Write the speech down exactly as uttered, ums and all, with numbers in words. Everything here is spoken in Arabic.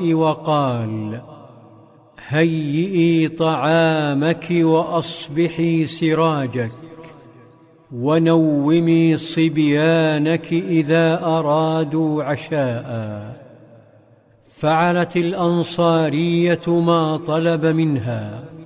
الغداء وقال: هيئي طعامك وأصبحي سراجك، ونومي صبيانك إذا أرادوا عشاء. فعلت الأنصارية ما طلب منها،